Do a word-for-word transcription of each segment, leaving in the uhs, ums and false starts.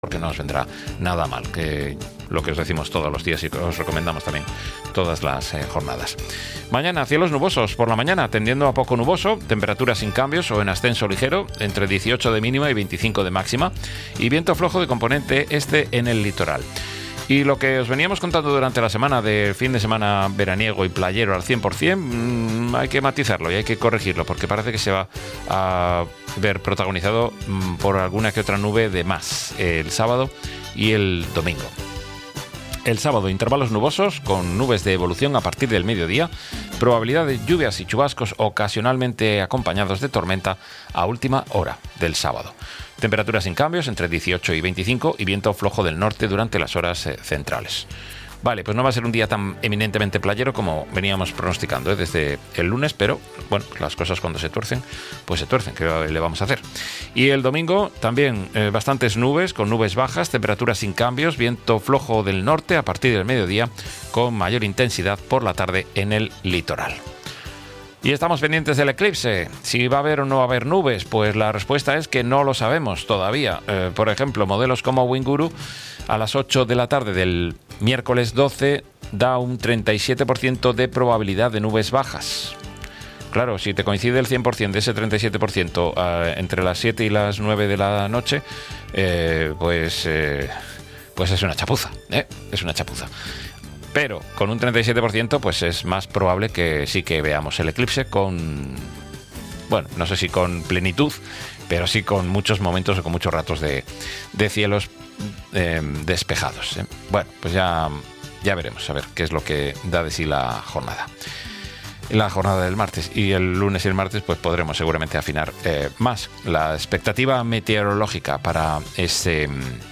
porque no nos vendrá nada mal, que lo que os decimos todos los días y que os recomendamos también todas las eh, jornadas. Mañana, cielos nubosos por la mañana, tendiendo a poco nuboso, temperaturas sin cambios o en ascenso ligero, entre dieciocho de mínima y veinticinco de máxima, y viento flojo de componente este en el litoral. Y lo que os veníamos contando durante la semana del fin de semana veraniego y playero al cien por ciento, mmm, hay que matizarlo y hay que corregirlo, porque parece que se va a ver protagonizado mmm, por alguna que otra nube de más el sábado y el domingo. El sábado, intervalos nubosos con nubes de evolución a partir del mediodía, probabilidad de lluvias y chubascos ocasionalmente acompañados de tormenta a última hora del sábado. Temperaturas sin cambios entre dieciocho y veinticinco y viento flojo del norte durante las horas eh, centrales. Vale, pues no va a ser un día tan eminentemente playero como veníamos pronosticando ¿eh? desde el lunes, pero bueno, las cosas cuando se tuercen, pues se tuercen, ¿qué le vamos a hacer? Y el domingo también eh, bastantes nubes, con nubes bajas, temperaturas sin cambios, viento flojo del norte a partir del mediodía, con mayor intensidad por la tarde en el litoral. Y estamos pendientes del eclipse. Si va a haber o no va a haber nubes, pues la respuesta es que no lo sabemos todavía. Eh, por ejemplo, modelos como Winguru a las ocho de la tarde del miércoles doce da un treinta y siete por ciento de probabilidad de nubes bajas. Claro, si te coincide el cien por ciento de ese treinta y siete por ciento eh, entre las siete y las nueve de la noche, eh, pues, eh, pues es una chapuza, ¿eh? Es una chapuza. Pero con un treinta y siete por ciento pues es más probable que sí que veamos el eclipse con, bueno, no sé si con plenitud, pero sí con muchos momentos o con muchos ratos de, de cielos eh, despejados, ¿eh? Bueno, pues ya, ya veremos a ver qué es lo que da de sí la jornada. La jornada del martes y el lunes y el martes pues podremos seguramente afinar eh, más la expectativa meteorológica para ese...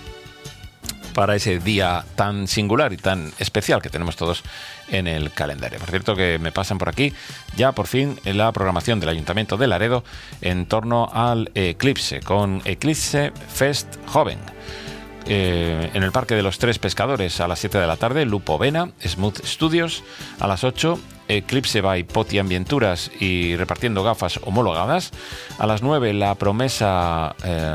para ese día tan singular y tan especial que tenemos todos en el calendario. Por cierto, que me pasan por aquí ya por fin en la programación del Ayuntamiento de Laredo en torno al eclipse, con Eclipse Fest Joven. Eh, en el Parque de los Tres Pescadores a las siete de la tarde, Lupo Vena, Smooth Studios, a las ocho, Eclipse by Poti Ambienturas y repartiendo gafas homologadas, a las nueve, La Promesa eh,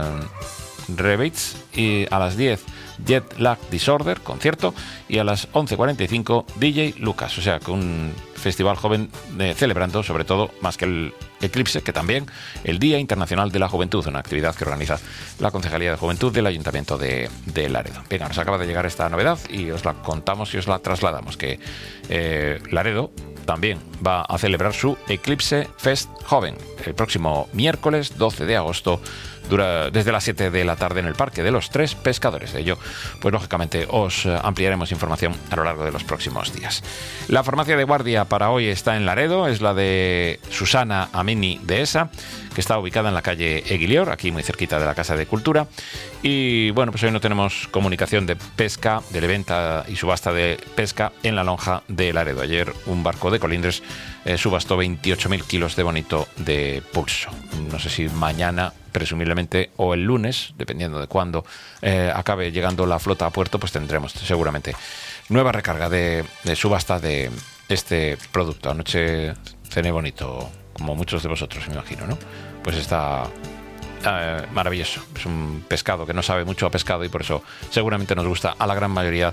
Rebates, y a las diez, Jet Lag Disorder, concierto, y a las once cuarenta y cinco D J Lucas, o sea que un festival joven eh, celebrando sobre todo, más que el eclipse, que también el Día Internacional de la Juventud, una actividad que organiza la Concejalía de Juventud del Ayuntamiento de, de Laredo. Venga, nos acaba de llegar esta novedad y os la contamos y os la trasladamos, que eh, Laredo también va a celebrar su Eclipse Fest Joven el próximo miércoles doce de agosto, dura desde las siete de la tarde en el Parque de los Tres Pescadores. De ello, pues lógicamente os ampliaremos información a lo largo de los próximos días. La farmacia de guardia para hoy está en Laredo, es la de Susana Amini Dehesa, que está ubicada en la calle Eguilior, aquí muy cerquita de la Casa de Cultura. Y bueno, pues hoy no tenemos comunicación de pesca, de venta y subasta de pesca en la lonja de Laredo. Ayer un barco de colindres eh, subastó veintiocho mil kilos de bonito de pulso. No sé si mañana, presumiblemente, o el lunes, dependiendo de cuándo eh, acabe llegando la flota a puerto, pues tendremos seguramente nueva recarga de, de subasta de este producto. Anoche cené bonito, como muchos de vosotros, me imagino, ¿no? Pues está eh, maravilloso. Es un pescado que no sabe mucho a pescado y por eso seguramente nos gusta a la gran mayoría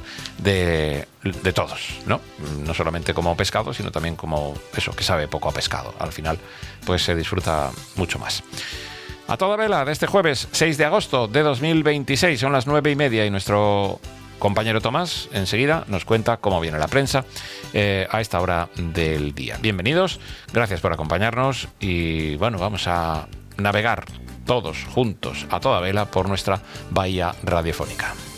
de, de todos, ¿no? No solamente como pescado, sino también como eso, que sabe poco a pescado. Al final, pues se disfruta mucho más. A toda vela de este jueves seis de agosto de dos mil veintiséis, son las nueve y media y nuestro compañero Tomás enseguida nos cuenta cómo viene la prensa eh, a esta hora del día. Bienvenidos, gracias por acompañarnos y bueno, vamos a navegar todos juntos a toda vela por nuestra bahía radiofónica.